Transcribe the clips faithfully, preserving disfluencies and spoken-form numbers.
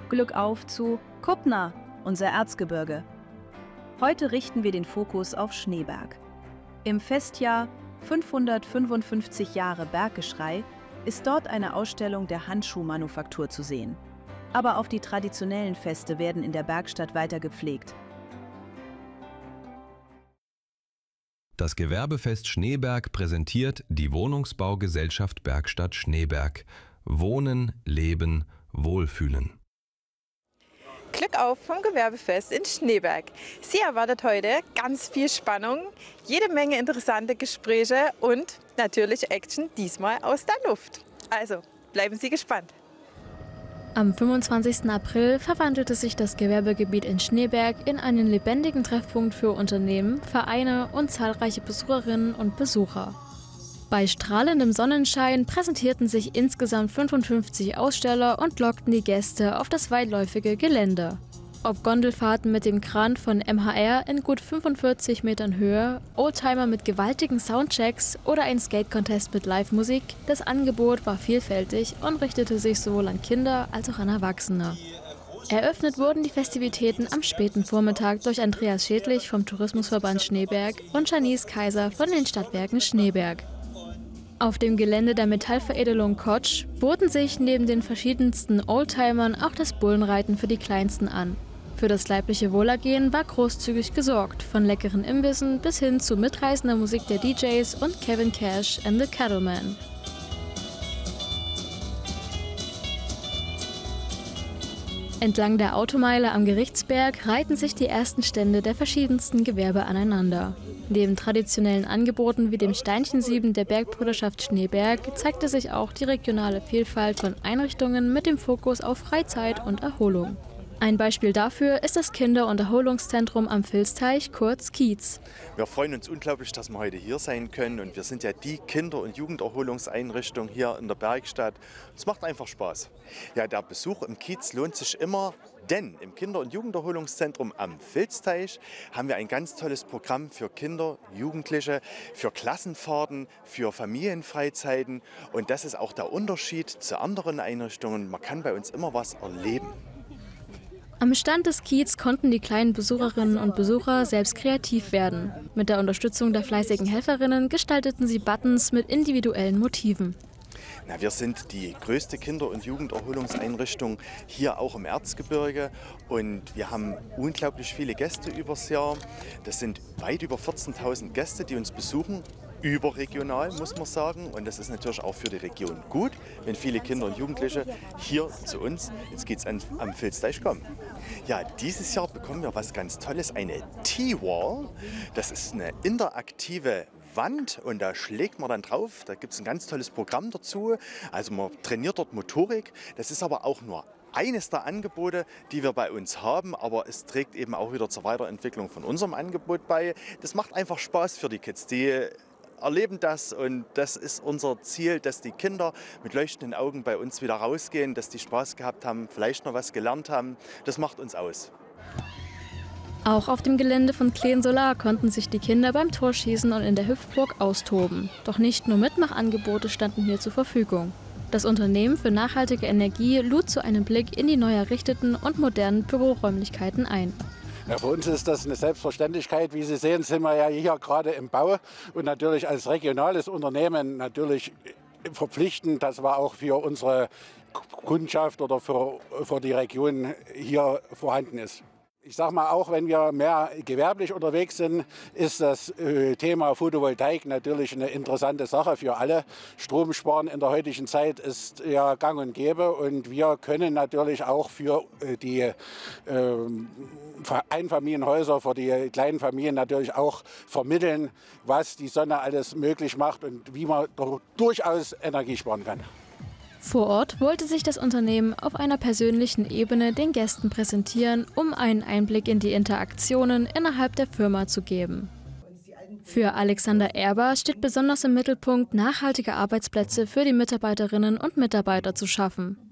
Glück auf zu Kuppner, unser Erzgebirge. Heute richten wir den Fokus auf Schneeberg. Im Festjahr fünfhundertfünfundfünfzig Jahre Berggeschrei ist dort eine Ausstellung der Handschuhmanufaktur zu sehen. Aber auch die traditionellen Feste werden in der Bergstadt weiter gepflegt. Das Gewerbefest Schneeberg präsentiert die Wohnungsbaugesellschaft Bergstadt Schneeberg. Wohnen, Leben, Wohlfühlen. Glück auf vom Gewerbefest in Schneeberg. Sie erwartet heute ganz viel Spannung, jede Menge interessante Gespräche und natürlich Action, diesmal aus der Luft. Also bleiben Sie gespannt. Am fünfundzwanzigsten April verwandelte sich das Gewerbegebiet in Schneeberg in einen lebendigen Treffpunkt für Unternehmen, Vereine und zahlreiche Besucherinnen und Besucher. Bei strahlendem Sonnenschein präsentierten sich insgesamt fünfundfünfzig Aussteller und lockten die Gäste auf das weitläufige Gelände. Ob Gondelfahrten mit dem Kran von M H R in gut fünfundvierzig Metern Höhe, Oldtimer mit gewaltigen Soundchecks oder ein Skate-Contest mit Live-Musik, das Angebot war vielfältig und richtete sich sowohl an Kinder als auch an Erwachsene. Eröffnet wurden die Festivitäten am späten Vormittag durch Andreas Schädlich vom Tourismusverband Schneeberg und Janice Kaiser von den Stadtwerken Schneeberg. Auf dem Gelände der Metallveredelung Kotsch boten sich neben den verschiedensten Oldtimern auch das Bullenreiten für die Kleinsten an. Für das leibliche Wohlergehen war großzügig gesorgt, von leckeren Imbissen bis hin zu mitreißender Musik der D Js und Kevin Cash and the Cattleman. Entlang der Automeile am Gerichtsberg reihten sich die ersten Stände der verschiedensten Gewerbe aneinander. Neben traditionellen Angeboten wie dem Steinchensieben der Bergbruderschaft Schneeberg zeigte sich auch die regionale Vielfalt von Einrichtungen mit dem Fokus auf Freizeit und Erholung. Ein Beispiel dafür ist das Kinder- und Erholungszentrum am Vilsteich, kurz Kiez. Wir freuen uns unglaublich, dass wir heute hier sein können und wir sind ja die Kinder- und Jugenderholungseinrichtung hier in der Bergstadt. Es macht einfach Spaß. Ja, der Besuch im Kiez lohnt sich immer, denn im Kinder- und Jugenderholungszentrum am Vilsteich haben wir ein ganz tolles Programm für Kinder, Jugendliche, für Klassenfahrten, für Familienfreizeiten und das ist auch der Unterschied zu anderen Einrichtungen. Man kann bei uns immer was erleben. Am Stand des Kiez konnten die kleinen Besucherinnen und Besucher selbst kreativ werden. Mit der Unterstützung der fleißigen Helferinnen gestalteten sie Buttons mit individuellen Motiven. Na, wir sind die größte Kinder- und Jugenderholungseinrichtung hier auch im Erzgebirge und wir haben unglaublich viele Gäste übers Jahr. Das sind weit über vierzehntausend Gäste, die uns besuchen. Überregional, muss man sagen. Und das ist natürlich auch für die Region gut, wenn viele Kinder und Jugendliche hier zu uns ins Kiez am Vilsteich kommen. Ja, dieses Jahr bekommen wir was ganz Tolles, eine T-Wall. Das ist eine interaktive Wand und da schlägt man dann drauf. Da gibt es ein ganz tolles Programm dazu. Also man trainiert dort Motorik. Das ist aber auch nur eines der Angebote, die wir bei uns haben, aber es trägt eben auch wieder zur Weiterentwicklung von unserem Angebot bei. Das macht einfach Spaß für die Kids. Die erleben das und das ist unser Ziel, dass die Kinder mit leuchtenden Augen bei uns wieder rausgehen, dass die Spaß gehabt haben, vielleicht noch was gelernt haben. Das macht uns aus. Auch auf dem Gelände von Kleen Solar konnten sich die Kinder beim Torschießen und in der Hüpfburg austoben. Doch nicht nur Mitmachangebote standen hier zur Verfügung. Das Unternehmen für nachhaltige Energie lud zu einem Blick in die neu errichteten und modernen Büroräumlichkeiten ein. Ja, für uns ist das eine Selbstverständlichkeit. Wie Sie sehen, sind wir ja hier gerade im Bau und natürlich als regionales Unternehmen natürlich verpflichtend, dass wir auch für unsere Kundschaft oder für, für die Region hier vorhanden ist. Ich sage mal, auch wenn wir mehr gewerblich unterwegs sind, ist das äh, Thema Photovoltaik natürlich eine interessante Sache für alle. Stromsparen in der heutigen Zeit ist ja gang und gäbe und wir können natürlich auch für äh, die äh, Einfamilienhäuser, für die kleinen Familien natürlich auch vermitteln, was die Sonne alles möglich macht und wie man durchaus Energie sparen kann. Vor Ort wollte sich das Unternehmen auf einer persönlichen Ebene den Gästen präsentieren, um einen Einblick in die Interaktionen innerhalb der Firma zu geben. Für Alexander Erber steht besonders im Mittelpunkt, nachhaltige Arbeitsplätze für die Mitarbeiterinnen und Mitarbeiter zu schaffen.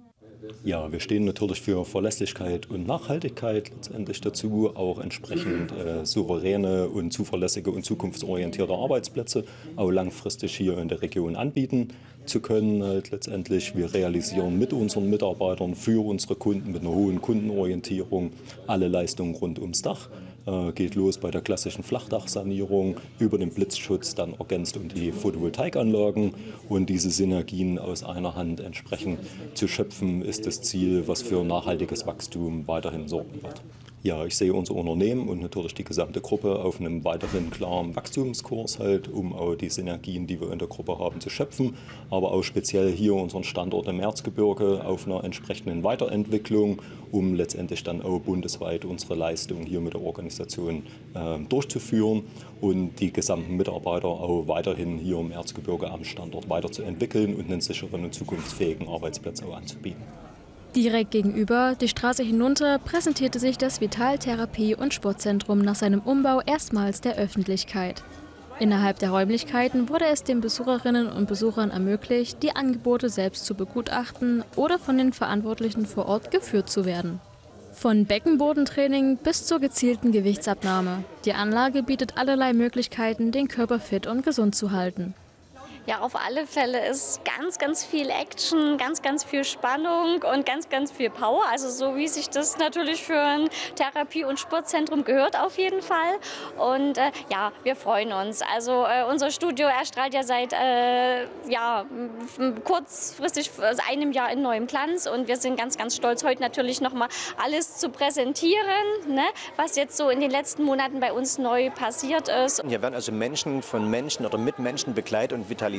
Ja, wir stehen natürlich für Verlässlichkeit und Nachhaltigkeit letztendlich dazu, auch entsprechend äh, souveräne und zuverlässige und zukunftsorientierte Arbeitsplätze auch langfristig hier in der Region anbieten zu können. Halt letztendlich, wir realisieren mit unseren Mitarbeitern für unsere Kunden mit einer hohen Kundenorientierung alle Leistungen rund ums Dach. Äh, geht los bei der klassischen Flachdachsanierung, über den Blitzschutz, dann ergänzt um die Photovoltaikanlagen. Und diese Synergien aus einer Hand entsprechend zu schöpfen, ist das Ziel, was für nachhaltiges Wachstum weiterhin sorgen wird. Ja, ich sehe unser Unternehmen und natürlich die gesamte Gruppe auf einem weiteren klaren Wachstumskurs, halt, um auch die Synergien, die wir in der Gruppe haben, zu schöpfen. Aber auch speziell hier unseren Standort im Erzgebirge auf einer entsprechenden Weiterentwicklung, um letztendlich dann auch bundesweit unsere Leistung hier mit der Organisation äh, durchzuführen und die gesamten Mitarbeiter auch weiterhin hier im Erzgebirge am Standort weiterzuentwickeln und einen sicheren und zukunftsfähigen Arbeitsplatz auch anzubieten. Direkt gegenüber, die Straße hinunter, präsentierte sich das Vitaltherapie- und Sportzentrum nach seinem Umbau erstmals der Öffentlichkeit. Innerhalb der Räumlichkeiten wurde es den Besucherinnen und Besuchern ermöglicht, die Angebote selbst zu begutachten oder von den Verantwortlichen vor Ort geführt zu werden. Von Beckenbodentraining bis zur gezielten Gewichtsabnahme. Die Anlage bietet allerlei Möglichkeiten, den Körper fit und gesund zu halten. Ja, auf alle Fälle ist ganz, ganz viel Action, ganz, ganz viel Spannung und ganz, ganz viel Power. Also so wie sich das natürlich für ein Therapie- und Sportzentrum gehört auf jeden Fall. Und äh, ja, wir freuen uns. Also äh, unser Studio erstrahlt ja seit äh, ja, kurzfristig einem Jahr in neuem Glanz. Und wir sind ganz, ganz stolz, heute natürlich nochmal alles zu präsentieren, ne, was jetzt so in den letzten Monaten bei uns neu passiert ist. Hier werden also Menschen von Menschen oder mit Menschen begleitet und vitalisiert.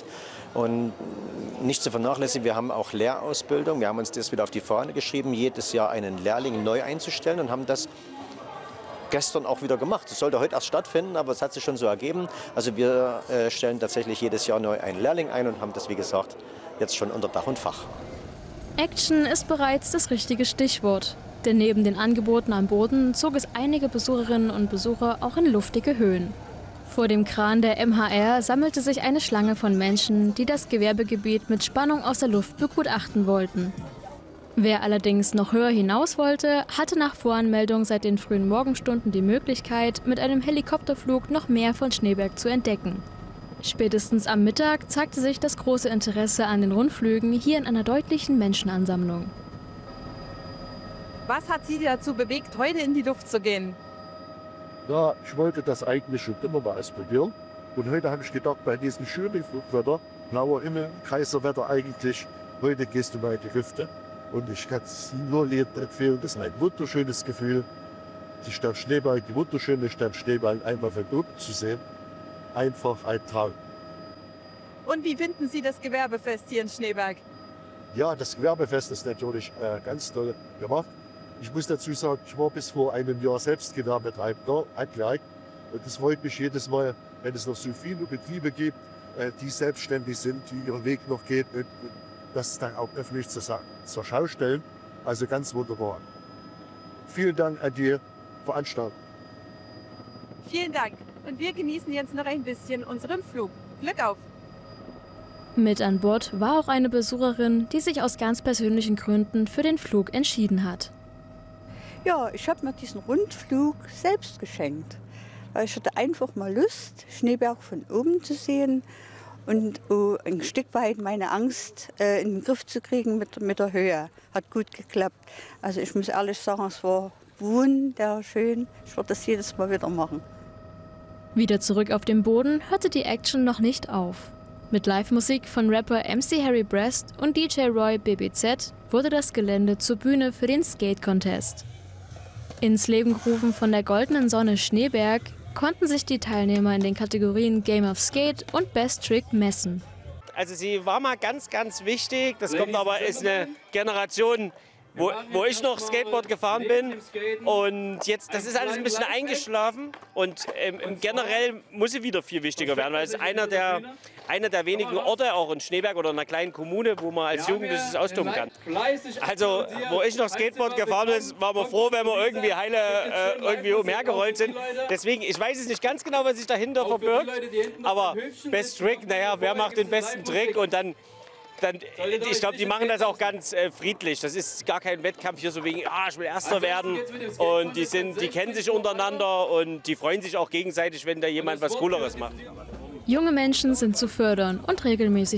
Und nicht zu vernachlässigen, wir haben auch Lehrausbildung. Wir haben uns das wieder auf die Fahne geschrieben, jedes Jahr einen Lehrling neu einzustellen und haben das gestern auch wieder gemacht. Das sollte heute erst stattfinden, aber es hat sich schon so ergeben. Also wir äh, stellen tatsächlich jedes Jahr neu einen Lehrling ein und haben das, wie gesagt, jetzt schon unter Dach und Fach. Action ist bereits das richtige Stichwort. Denn neben den Angeboten am Boden zog es einige Besucherinnen und Besucher auch in luftige Höhen. Vor dem Kran der M H R sammelte sich eine Schlange von Menschen, die das Gewerbegebiet mit Spannung aus der Luft begutachten wollten. Wer allerdings noch höher hinaus wollte, hatte nach Voranmeldung seit den frühen Morgenstunden die Möglichkeit, mit einem Helikopterflug noch mehr von Schneeberg zu entdecken. Spätestens am Mittag zeigte sich das große Interesse an den Rundflügen hier in einer deutlichen Menschenansammlung. Was hat Sie dazu bewegt, heute in die Luft zu gehen? Ja, ich wollte das eigentlich schon immer mal ausprobieren. Und heute habe ich gedacht, bei diesem schönen Flugwetter, blauer Himmel, Kaiserwetter eigentlich, heute gehst du mal in die Lüfte. Und ich kann es nur jedem empfehlen, das ist ein wunderschönes Gefühl, die Stadt Schneeberg, die wunderschöne Stadt Schneeberg einmal von oben zu sehen. Einfach ein Traum. Und wie finden Sie das Gewerbefest hier in Schneeberg? Ja, das Gewerbefest ist natürlich äh, ganz toll gemacht. Ich muss dazu sagen, ich war bis vor einem Jahr selbst Gewerbetreibender, Handwerk. Und es freut mich jedes Mal, wenn es noch so viele Betriebe gibt, äh, die selbstständig sind, die ihren Weg noch gehen und, und das dann auch öffentlich zur, zur Schau stellen. Also ganz wunderbar. Vielen Dank an die Veranstaltung. Vielen Dank. Und wir genießen jetzt noch ein bisschen unseren Flug. Glück auf! Mit an Bord war auch eine Besucherin, die sich aus ganz persönlichen Gründen für den Flug entschieden hat. Ja, ich habe mir diesen Rundflug selbst geschenkt. Weil ich hatte einfach mal Lust, Schneeberg von oben zu sehen und oh, ein Stück weit meine Angst äh, in den Griff zu kriegen mit, mit der Höhe. Hat gut geklappt. Also ich muss ehrlich sagen, es war wunderschön. Ich würde das jedes Mal wieder machen. Wieder zurück auf dem Boden hörte die Action noch nicht auf. Mit Live-Musik von Rapper M C Harry Brest und D J Roy B B Z wurde das Gelände zur Bühne für den Skate-Contest. Ins Leben gerufen von der goldenen Sonne Schneeberg konnten sich die Teilnehmer in den Kategorien Game of Skate und Best Trick messen. Also sie war mal ganz, ganz wichtig. Das kommt aber, ist eine Generation, wo, wo ich noch Skateboard gefahren bin. Und jetzt, das ist alles ein bisschen eingeschlafen. Und ähm, generell muss sie wieder viel wichtiger werden, weil es ist einer der, einer der wenigen Orte, auch in Schneeberg oder in einer kleinen Kommune, wo man als Jugendliches austoben kann. Also, wo ich noch Skateboard gefahren bin, waren wir froh, wenn wir irgendwie heile äh, irgendwie umhergerollt sind. Deswegen, ich weiß es nicht ganz genau, was sich dahinter verbirgt. Aber Best Trick, naja, wer macht den besten Trick? Und dann dann, ich glaube, die machen das auch ganz äh, friedlich. Das ist gar kein Wettkampf hier so wegen, ah, ich will Erster werden. Und die, sind, die kennen sich untereinander und die freuen sich auch gegenseitig, wenn da jemand was Cooleres macht. Junge Menschen sind zu fördern und regelmäßig